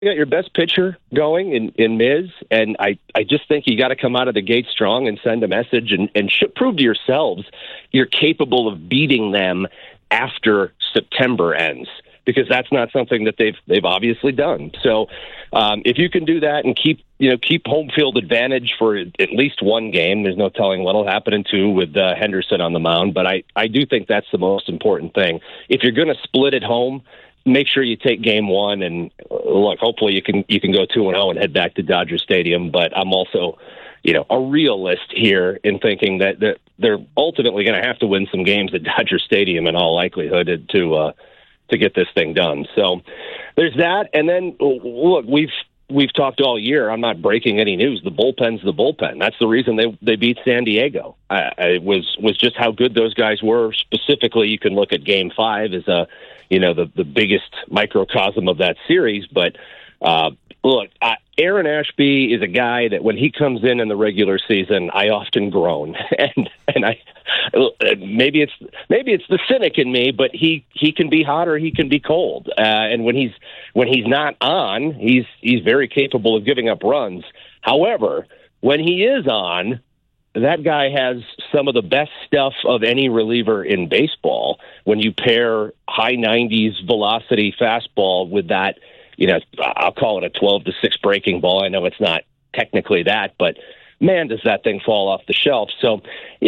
You got your best pitcher going in Miz, and I just think you got to come out of the gate strong and send a message and prove to yourselves you're capable of beating them after September ends, because that's not something that they've obviously done. So if you can do that and keep home field advantage for at least one game, there's no telling what'll happen in two with Henderson on the mound. But I do think that's the most important thing. If you're going to split at home, make sure you take game one, and look, hopefully you can go 2-0 and head back to Dodger Stadium. But I'm also, a realist here in thinking that they're ultimately going to have to win some games at Dodger Stadium in all likelihood to get this thing done. So there's that. And then look, we've talked all year. I'm not breaking any news. The bullpen's the bullpen. That's the reason they beat San Diego. It was just how good those guys were. Specifically, you can look at Game 5 as the biggest microcosm of that series. But look, Aaron Ashby is a guy that when he comes in the regular season, I often groan, and I maybe it's the cynic in me, but he can be hot or he can be cold, and when he's not on, he's very capable of giving up runs. However, when he is on, that guy has some of the best stuff of any reliever in baseball. When you pair high 90s velocity fastball with that, I'll call it a 12-6 breaking ball. I know it's not technically that, but man, does that thing fall off the shelf. So,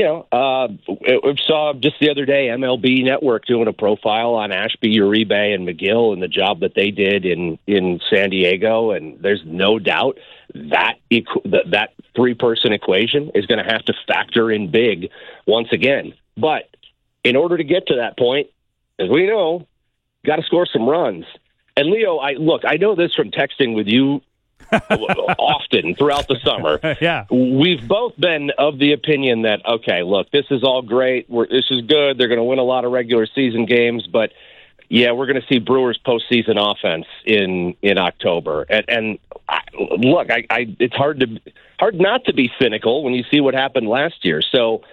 we saw just the other day MLB Network doing a profile on Ashby, Uribe, and McGill and the job that they did in San Diego, and there's no doubt that three-person equation is going to have to factor in big once again. But in order to get to that point, as we know, got to score some runs. And Leo, I know this from texting with you often throughout the summer. Yeah. We've both been of the opinion that, okay, look, this is all great. This is good. They're going to win a lot of regular season games, but yeah, we're going to see Brewers postseason offense in October. And look, it's hard not to be cynical when you see what happened last year. So,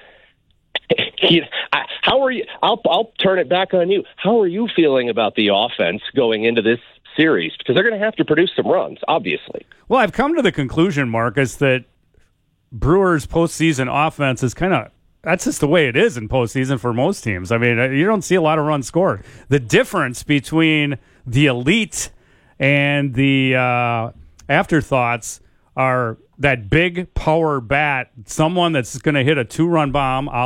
how are you? I'll turn it back on you. How are you feeling about the offense going into this series? Because they're going to have to produce some runs, obviously. Well, I've come to the conclusion, Marcus, that Brewers' postseason offense is that's just the way it is in postseason for most teams. I mean, you don't see a lot of runs scored. The difference between the elite and the afterthoughts are that big power bat, someone that's going to hit a 2-run bomb a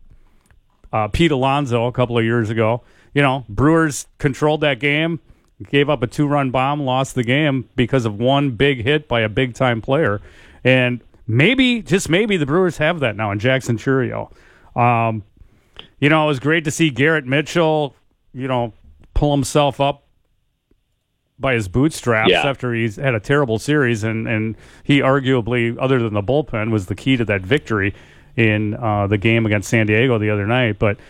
la Pete Alonso a couple of years ago. Brewers controlled that game, gave up a 2-run bomb, lost the game because of one big hit by a big-time player. And maybe, just maybe, the Brewers have that now in Jackson Chourio. It was great to see Garrett Mitchell, pull himself up by his bootstraps after he's had a terrible series, and he arguably, other than the bullpen, was the key to that victory in the game against San Diego the other night. But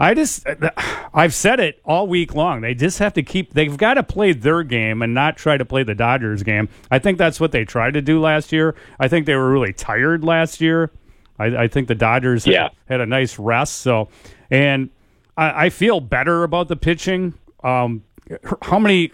I've said it all week long. They just have to they've got to play their game and not try to play the Dodgers game. I think that's what they tried to do last year. I think they were really tired last year. I think the Dodgers had a nice rest. So, and I feel better about the pitching. How many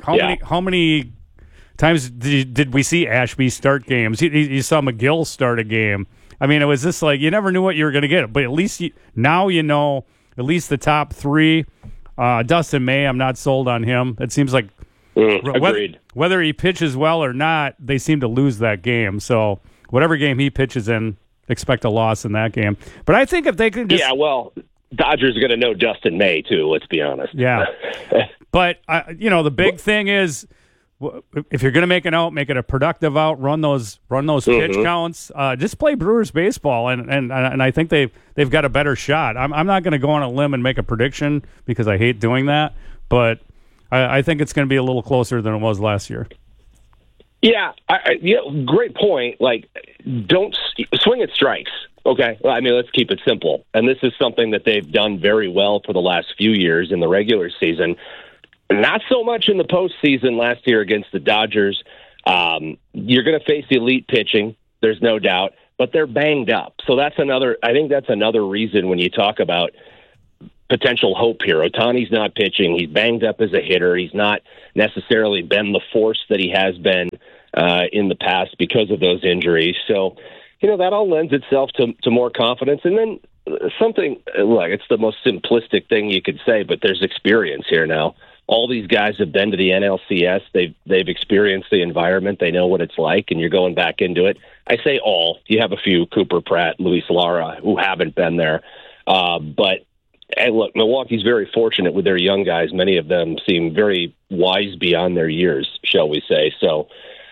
times did we see Ashby start games? You saw McGill start a game. I mean, it was just like you never knew what you were going to get. But at least now you know at least the top three. Dustin May, I'm not sold on him. It seems like whether he pitches well or not, they seem to lose that game. So whatever game he pitches in, expect a loss in that game. But I think if they can just... Yeah, well, Dodgers are going to know Dustin May, too, let's be honest. Yeah. But, the big thing is, if you're going to make an out, make it a productive out, run those pitch counts. Just play Brewers baseball, and I think they've got a better shot. I'm not going to go on a limb and make a prediction because I hate doing that, but I think it's going to be a little closer than it was last year. Yeah, great point. Like, don't swing at strikes. Okay, well, I mean, let's keep it simple. And this is something that they've done very well for the last few years in the regular season. Not so much in the postseason last year against the Dodgers. You're going to face elite pitching, there's no doubt, but they're banged up. So I think that's another reason when you talk about potential hope here. Ohtani's not pitching. He's banged up as a hitter. He's not necessarily been the force that he has been in the past because of those injuries. So, that all lends itself to more confidence. And then something, look, it's the most simplistic thing you could say, but there's experience here now. All these guys have been to the NLCS. They've experienced the environment. They know what it's like, and you're going back into it. I say all. You have a few, Cooper Pratt, Luis Lara, who haven't been there. But look, Milwaukee's very fortunate with their young guys. Many of them seem very wise beyond their years, shall we say. So,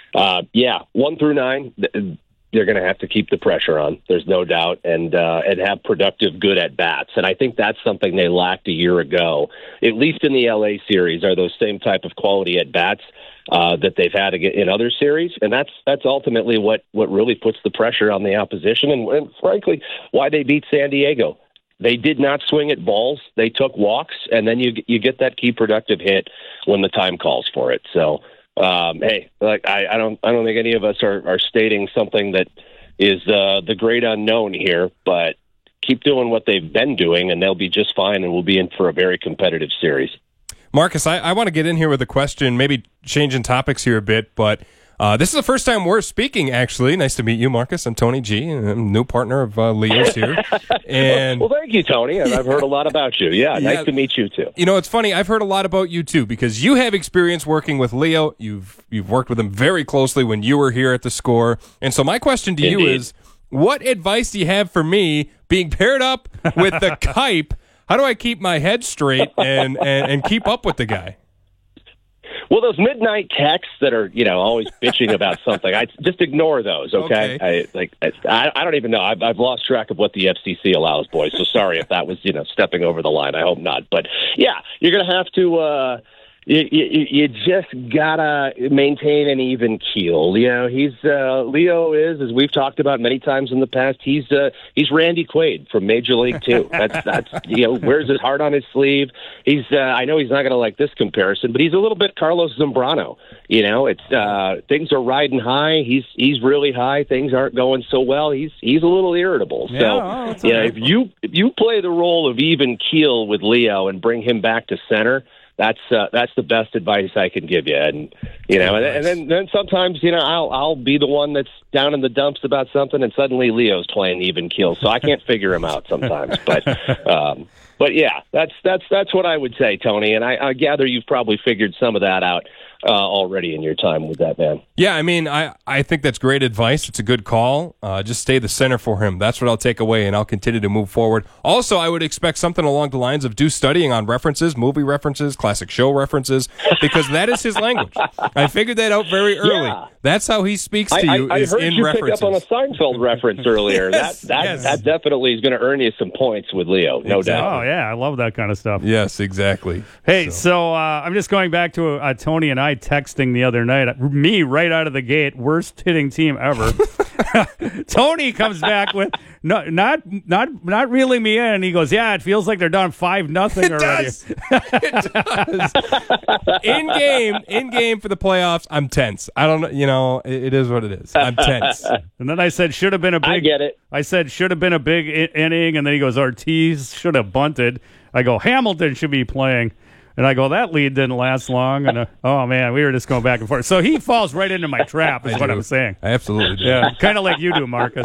1 through 9, they're going to have to keep the pressure on. There's no doubt, and have productive, good at-bats. And I think that's something they lacked a year ago, at least in the LA series, are those same type of quality at-bats that they've had in other series. And that's ultimately what really puts the pressure on the opposition and frankly, why they beat San Diego. They did not swing at balls. They took walks, and then you get that key productive hit when the time calls for it. So, hey, I don't think any of us are stating something that is the great unknown here, but keep doing what they've been doing, and they'll be just fine, and we'll be in for a very competitive series. Marcus, I want to get in here with a question, maybe changing topics here a bit, but this is the first time we're speaking, actually. Nice to meet you, Marcus. I'm Tony G. I'm a new partner of Leo's here. And well, thank you, Tony. I've heard a lot about you. Yeah, nice to meet you, too. It's funny. I've heard a lot about you, too, because you have experience working with Leo. You've worked with him very closely when you were here at the Score. And so my question to you is, what advice do you have for me being paired up with the Kype? How do I keep my head straight and keep up with the guy? Well, those midnight texts that are, always bitching about something, I just ignore those. Okay. I don't even know. I've lost track of what the FCC allows, boys. So sorry if that was, stepping over the line. I hope not. But yeah, you're going to have to. You just gotta maintain an even keel. Leo is, as we've talked about many times in the past, he's Randy Quaid from Major League 2. That's wears his heart on his sleeve. I know he's not gonna like this comparison, but he's a little bit Carlos Zambrano. It's things are riding high. He's really high. Things aren't going so well. He's a little irritable. Yeah, so if you play the role of even keel with Leo and bring him back to center, that's the best advice I can give you. And and then sometimes I'll be the one that's down in the dumps about something, and suddenly Leo's playing even keel, so I can't figure him out sometimes. But yeah, that's what I would say, Tony. And I gather you've probably figured some of that out already in your time with that man. Yeah, I mean, I think that's great advice. It's a good call. Just stay the center for him. That's what I'll take away, and I'll continue to move forward. Also, I would expect something along the lines of do studying on references, movie references, classic show references, because that is his language. I figured that out very early. Yeah. That's how he speaks to you, is in references. I heard you pick up on a Seinfeld reference earlier. Yes, that definitely is going to earn you some points with Leo, no doubt. Oh, yeah, I love that kind of stuff. Yes, exactly. Hey, so I'm just going back to Tony and I texting the other night. Me, right out of the gate, worst hitting team ever. Tony comes back with not reeling me in. He goes, "Yeah, it feels like they're down 5-0 already." It does. In game for the playoffs, I'm tense. I don't know. It is what it is. I'm tense. And then I said, "Should have been a big." I get it. I said, "Should have been a big inning," and then he goes, "Ortiz should have bunted." I go, "Hamilton should be playing." And I go, that lead didn't last long. And oh, man, we were just going back and forth. So he falls right into my trap is what I'm saying. I absolutely do. Yeah, kind of like you do, Marcus.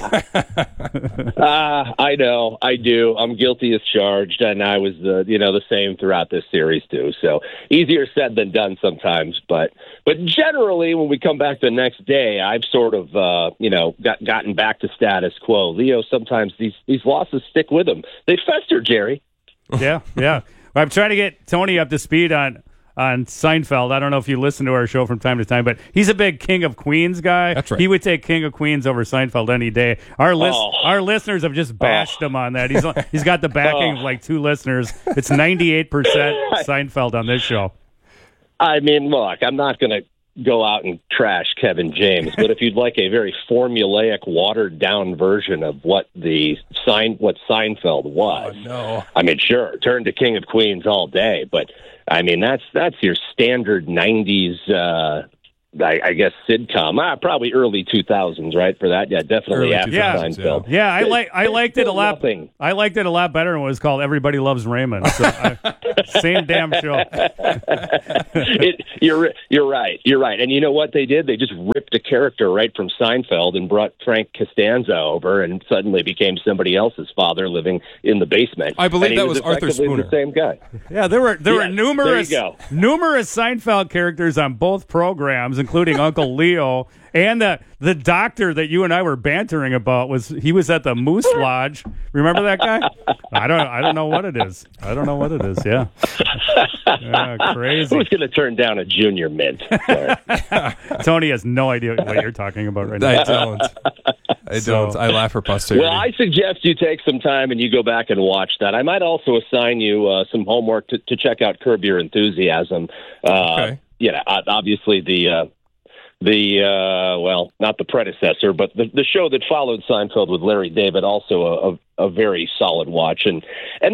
I know. I do. I'm guilty as charged. And I was the same throughout this series, too. So easier said than done sometimes. But generally, when we come back the next day, I've sort of, gotten back to status quo. Leo, sometimes these losses stick with him. They fester, Jerry. Yeah. I'm trying to get Tony up to speed on Seinfeld. I don't know if you listen to our show from time to time, but he's a big King of Queens guy. That's right. He would take King of Queens over Seinfeld any day. Our listeners have just bashed him on that. He's got the backing of like 2 listeners. It's 98% Seinfeld on this show. I mean, look, I'm not going to go out and trash Kevin James, but if you'd like a very formulaic, watered-down version of what Seinfeld was, I mean, sure, turn to King of Queens all day, but I mean that's your standard '90s I guess sitcom, probably early 2000s, right? For that, yeah, definitely Early after 2000s, Seinfeld. Yeah, I liked it a lot. Nothing. I liked it a lot better when it was called Everybody Loves Raymond. So same damn show. You're right. And you know what they did? They just ripped a character right from Seinfeld and brought Frank Costanza over, and suddenly became somebody else's father living in the basement. I believe and that he was Arthur effectively Spooner. The same guy. Yeah, there were numerous there you go. numerous Seinfeld characters on both programs, including Uncle Leo, and the doctor that you and I were bantering about was at the Moose Lodge. Remember that guy? I don't know what it is. Yeah, crazy. Who's going to turn down a junior mint? Tony has no idea what you're talking about right now. I don't. I laugh for posterity. Well, I suggest you take some time and you go back and watch that. I might also assign you some homework to check out Curb Your Enthusiasm. Okay. Obviously well, not the predecessor, but the show that followed Seinfeld with Larry David, also a very solid watch. And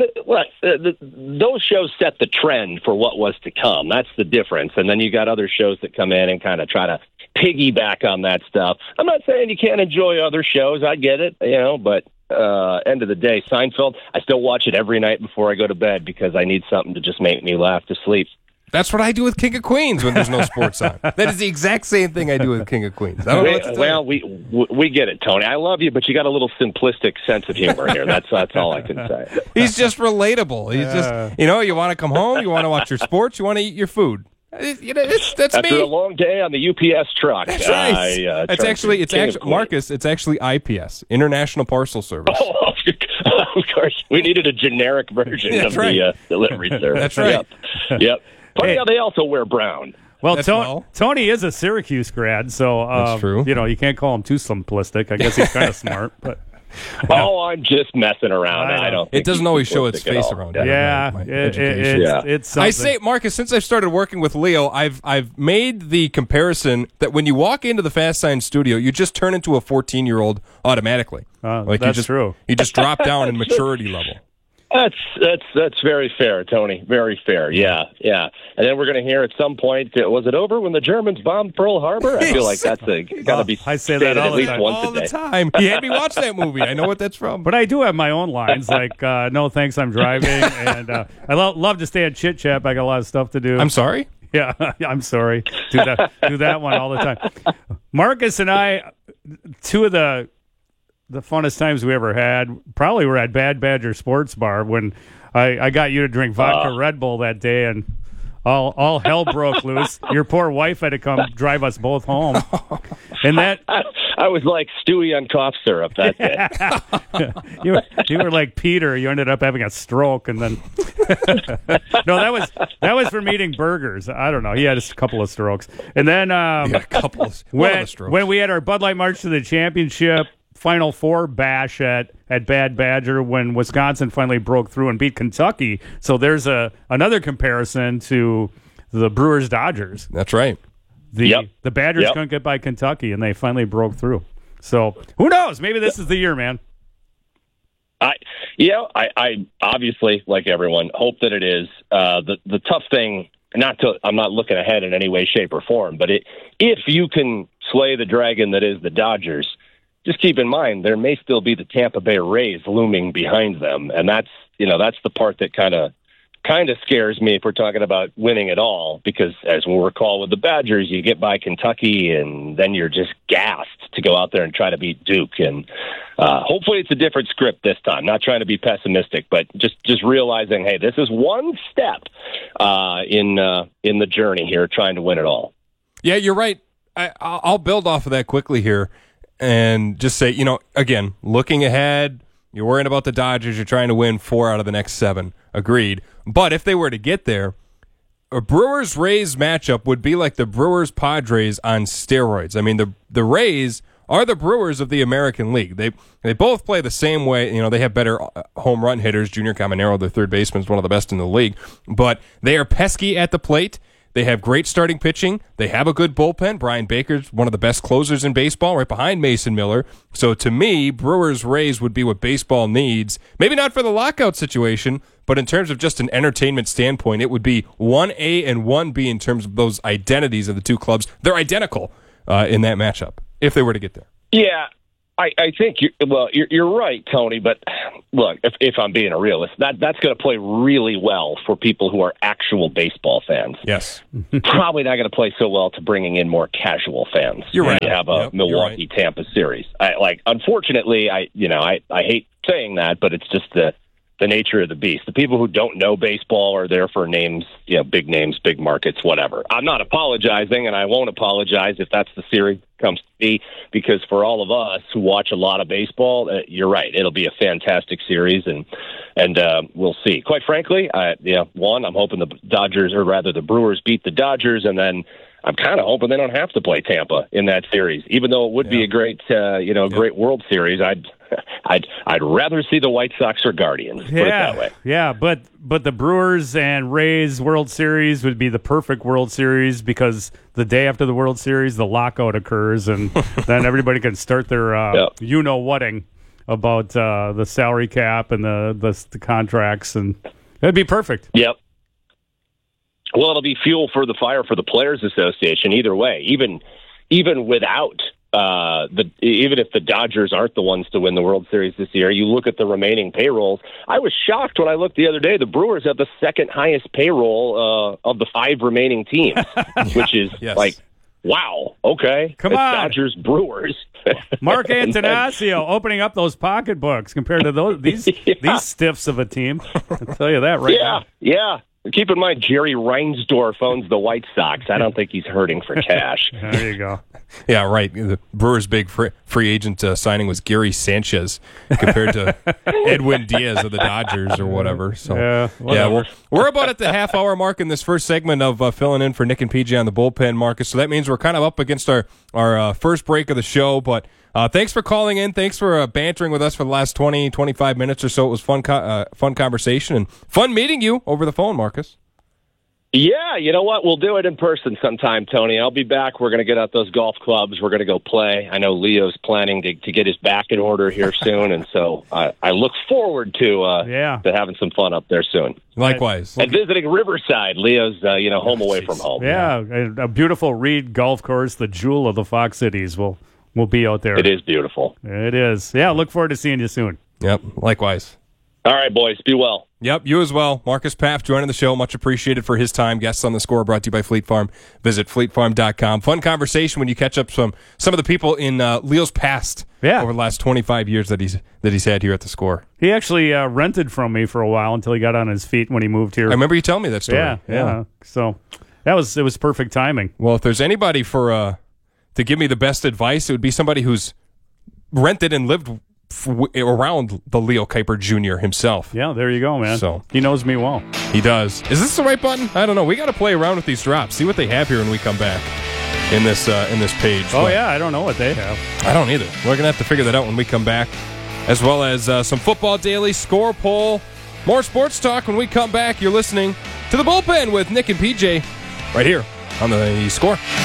those shows set the trend for what was to come. That's the difference. And then you got other shows that come in and kind of try to piggyback on that stuff. I'm not saying you can't enjoy other shows. I get it, but end of the day, Seinfeld, I still watch it every night before I go to bed because I need something to just make me laugh to sleep. That's what I do with King of Queens when there's no sports on. That is the exact same thing I do with King of Queens. I don't know what to tell you. We get it, Tony. I love you, but you got a little simplistic sense of humor here. That's all I can say. He's just relatable. He's just, you want to come home, you want to watch your sports, you want to eat your food. That's After me. a long day on the UPS truck. That's right. It's actually Marcus. It's actually IPS, International Parcel Service. Oh, of course, we needed a generic version of the delivery service. That's right. Yep. Funny how they also wear brown. Well, Tony is a Syracuse grad, so that's true. You can't call him too simplistic. I guess he's kind of smart, but. I'm just messing around. I don't. It doesn't always show its face around here. Yeah, it's something. I say, Marcus, since I've started working with Leo, I've made the comparison that when you walk into the Fast Sign studio, you just turn into a 14-year-old automatically. That's true. You just drop down in maturity level. That's very fair, Tony. Very fair. Yeah. And then we're going to hear at some point, was it over when the Germans bombed Pearl Harbor? I feel like that's got to be. I say that all the time. All the time. He had me watch that movie. I know what that's from. But I do have my own lines, like "No thanks, I'm driving," and I love to stay at Chit Chat. I got a lot of stuff to do. I'm sorry. Yeah, I'm sorry. Do that one all the time. Marcus and I, two of the funnest times we ever had probably were at Bad Badger Sports Bar when I got you to drink vodka Red Bull that day, and all hell broke loose. Your poor wife had to come drive us both home, and that I was like Stewie on cough syrup that day. you were like Peter. You ended up having a stroke, and then no, that was from eating burgers. I don't know. He had a couple of strokes, and then a couple of strokes. When we had our Bud Light March to the Championship Final Four bash at Bad Badger when Wisconsin finally broke through and beat Kentucky. So there's another comparison to the Brewers-Dodgers. That's right. The Badgers couldn't get by Kentucky, and they finally broke through. So who knows? Maybe this is the year, man. I obviously, like everyone, hope that it is. The tough thing, I'm not looking ahead in any way, shape, or form, but if you can slay the dragon that is the Dodgers, just keep in mind there may still be the Tampa Bay Rays looming behind them, and that's the part that kind of scares me if we're talking about winning at all, because as we'll recall with the Badgers, you get by Kentucky and then you're just gassed to go out there and try to beat Duke. And hopefully it's a different script this time. Not trying to be pessimistic, but just realizing, hey, this is one step in the journey here, trying to win it all. Yeah, you're right. I'll build off of that quickly here and just say, again, looking ahead, you're worrying about the Dodgers. You're trying to win 4 out of the next 7. Agreed. But if they were to get there, a Brewers-Rays matchup would be like the Brewers-Padres on steroids. I mean, the Rays are the Brewers of the American League. They both play the same way. They have better home run hitters. Junior Caminero, their third baseman, is one of the best in the league. But they are pesky at the plate. They have great starting pitching. They have a good bullpen. Brian Baker's one of the best closers in baseball, right behind Mason Miller. So to me, Brewers-Rays would be what baseball needs. Maybe not for the lockout situation, but in terms of just an entertainment standpoint, it would be 1A and 1B in terms of those identities of the two clubs. They're identical in that matchup, if they were to get there. Yeah, I think you're right, Tony. But look, if I'm being a realist, that's going to play really well for people who are actual baseball fans. Yes, probably not going to play so well to bringing in more casual fans. You're right. You have a Milwaukee-Tampa series. Unfortunately, I hate saying that, but it's just the nature of the beast. The people who don't know baseball are there for names, big names, big markets, whatever. I'm not apologizing, and I won't apologize if that's the series comes to be, because for all of us who watch a lot of baseball, you're right. It'll be a fantastic series, and we'll see. Quite frankly, one, I'm hoping the Brewers beat the Dodgers, and then I'm kind of hoping they don't have to play Tampa in that series, even though it would be a great, great World Series. I'd rather see the White Sox or Guardians. Put it that way. Yeah, but the Brewers and Rays World Series would be the perfect World Series, because the day after the World Series, the lockout occurs, and then everybody can start their you-know-whating about the salary cap and the contracts, and it'd be perfect. Yep. Well, it'll be fuel for the fire for the Players Association either way. Even without even if the Dodgers aren't the ones to win the World Series this year, you look at the remaining payrolls. I was shocked when I looked the other day. The Brewers have the second highest payroll of the 5 remaining teams, which is wow. Okay, come on, Dodgers, Brewers. Mark Antanasio opening up those pocketbooks compared to these stiffs of a team. I'll tell you that right now. Yeah. Keep in mind, Jerry Reinsdorf owns the White Sox. I don't think he's hurting for cash. There you go. Yeah, right. The Brewers' big free agent signing was Gary Sanchez compared to Edwin Diaz of the Dodgers or whatever. So we're about at the half-hour mark in this first segment of filling in for Nick and PJ on the bullpen, Marcus. So that means we're kind of up against our first break of the show, but thanks for calling in. Thanks for bantering with us for the last 20, 25 minutes or so. It was fun conversation and fun meeting you over the phone, Marcus. Yeah, you know what? We'll do it in person sometime, Tony. I'll be back. We're going to get out those golf clubs. We're going to go play. I know Leo's planning to get his back in order here soon, and so I look forward to having some fun up there soon. Likewise. And visiting Riverside. Leo's home away from home. Yeah, a beautiful Reed golf course, the jewel of the Fox Cities. We'll be out there. It is beautiful. It is. Yeah, look forward to seeing you soon. Yep, likewise. All right, boys. Be well. Yep, you as well. Marcus Paff joining the show. Much appreciated for his time. Guests on the Score brought to you by Fleet Farm. Visit fleetfarm.com. Fun conversation when you catch up some of the people in Leo's past over the last 25 years that he's had here at the Score. He actually rented from me for a while until he got on his feet when he moved here. I remember you telling me that story. Yeah. So it was perfect timing. Well, if there's anybody to give me the best advice, it would be somebody who's rented and lived around the Leo Kuiper Jr. himself. Yeah, there you go, man. So he knows me well. He does. Is this the right button? I don't know. We got to play around with these drops. See what they have here when we come back in this page. Oh, yeah, I don't know what they have. I don't either. We're going to have to figure that out when we come back, as well as some Football Daily, Score Poll, more sports talk when we come back. You're listening to The Bullpen with Nick and PJ right here on the Score.